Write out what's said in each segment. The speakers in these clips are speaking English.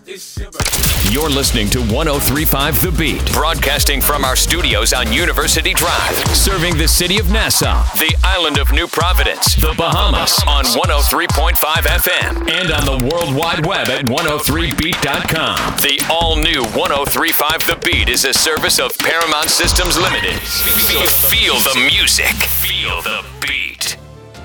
You're listening to 103.5 The Beat, broadcasting from our studios on University Drive, serving the city of Nassau, the island of New Providence, the Bahamas on 103.5 FM, and on the World Wide Web at 103beat.com. The all-new 103.5 The Beat is a service of Paramount Systems Limited. Feel the music. Feel the beat.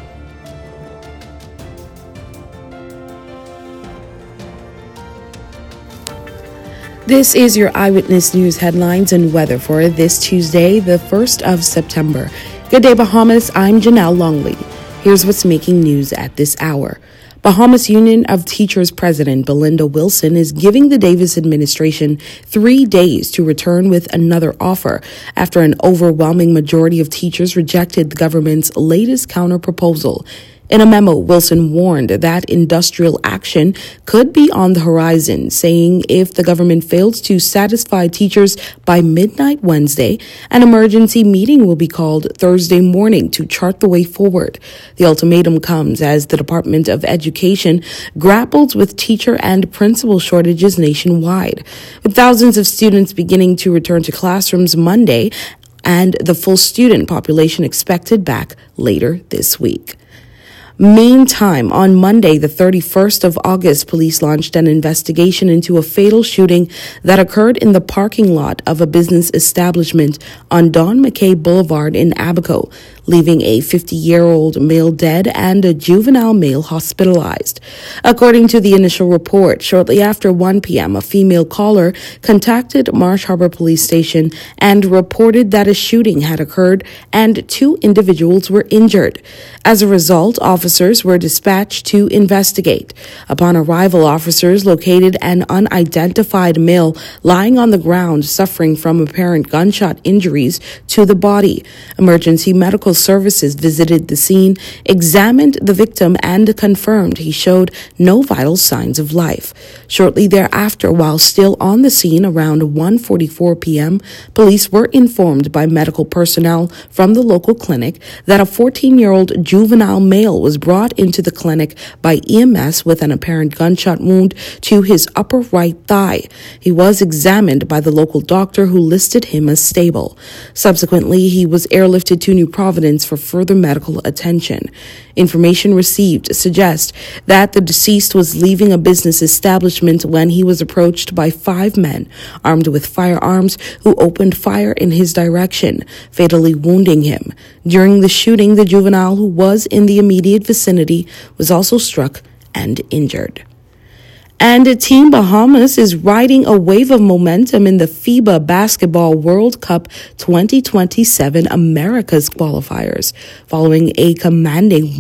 This is your Eyewitness News headlines and weather for this Tuesday, the 1st of September. Good day, Bahamas. I'm Janelle Longley. Here's what's making news at this hour. Bahamas Union of Teachers President Belinda Wilson is giving the Davis administration 3 days to return with another offer after an overwhelming majority of teachers rejected the government's latest counterproposal. In a memo, Wilson warned that industrial action could be on the horizon, saying if the government fails to satisfy teachers by midnight Wednesday, an emergency meeting will be called Thursday morning to chart the way forward. The ultimatum comes as the Department of Education grapples with teacher and principal shortages nationwide, with thousands of students beginning to return to classrooms Monday and the full student population expected back later this week. Meantime, on Monday, the 31st of August, police launched an investigation into a fatal shooting that occurred in the parking lot of a business establishment on Don McKay Boulevard in Abaco, leaving a 50-year-old male dead and a juvenile male hospitalized. According to the initial report, shortly after 1 p.m., a female caller contacted Marsh Harbor Police Station and reported that a shooting had occurred and 2 individuals were injured. As a result, officers were dispatched to investigate. Upon arrival, officers located an unidentified male lying on the ground suffering from apparent gunshot injuries to the body. Emergency medical services visited the scene, examined the victim, and confirmed he showed no vital signs of life. Shortly thereafter, while still on the scene around 1:44 p.m., police were informed by medical personnel from the local clinic that a 14-year-old juvenile male was brought into the clinic by EMS with an apparent gunshot wound to his upper right thigh. He was examined by the local doctor who listed him as stable. Subsequently, he was airlifted to New Providence for further medical attention. Information received suggests that the deceased was leaving a business establishment when he was approached by 5 men armed with firearms who opened fire in his direction, fatally wounding him. During the shooting, the juvenile who was in the immediate vicinity was also struck and injured. And Team Bahamas is riding a wave of momentum in the FIBA Basketball World Cup 2027 Americas qualifiers, following a commanding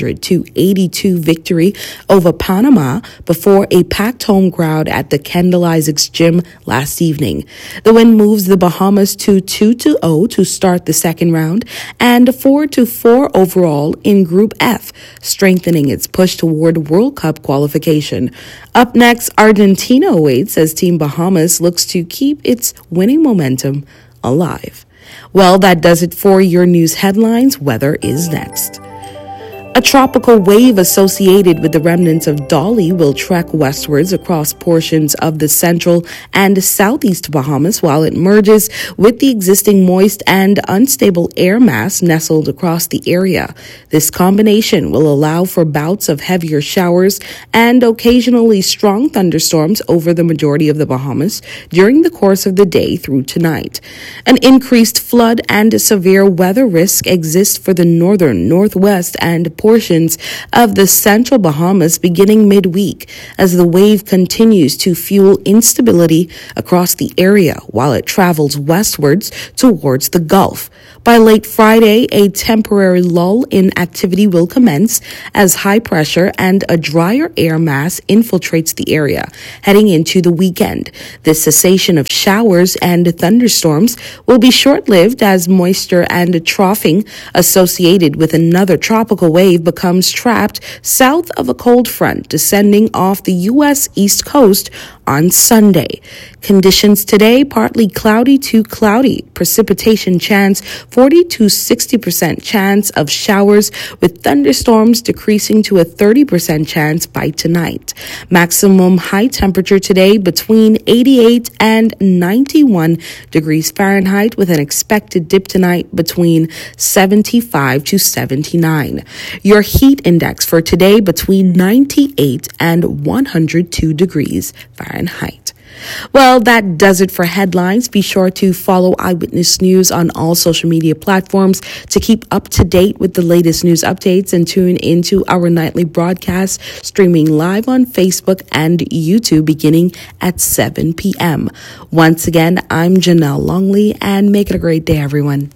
100-82 victory over Panama before a packed home crowd at the Kendall Isaacs Gym last evening. The win moves the Bahamas to 2-0 to start the second round and 4-4 overall in Group F, strengthening its push toward World Cup qualification. Up next, Argentina awaits as Team Bahamas looks to keep its winning momentum alive. Well, that does it for your news headlines. Weather is next. A tropical wave associated with the remnants of Dolly will trek westwards across portions of the central and southeast Bahamas while it merges with the existing moist and unstable air mass nestled across the area. This combination will allow for bouts of heavier showers and occasionally strong thunderstorms over the majority of the Bahamas during the course of the day through tonight. An increased flood and severe weather risk exists for the northern, northwest, and portions of the central Bahamas beginning midweek as the wave continues to fuel instability across the area while it travels westwards towards the Gulf. By late Friday, a temporary lull in activity will commence as high pressure and a drier air mass infiltrates the area heading into the weekend. This cessation of showers and thunderstorms will be short-lived as moisture and troughing associated with another tropical wave becomes trapped south of a cold front descending off the U.S. East Coast on Sunday. Conditions today, partly cloudy to cloudy. Precipitation chance 40 to 60% chance of showers, with thunderstorms decreasing to a 30% chance by tonight. Maximum high temperature today between 88 and 91 degrees Fahrenheit, with an expected dip tonight between 75 to 79. Your heat index for today between 98 and 102 degrees Fahrenheit. Well, that does it for headlines. Be sure to follow Eyewitness News on all social media platforms to keep up to date with the latest news updates, and tune into our nightly broadcast streaming live on Facebook and YouTube beginning at 7 p.m. Once again, I'm Janelle Longley, and make it a great day, everyone.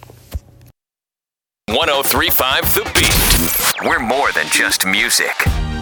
103.5 The Beat. We're more than just music.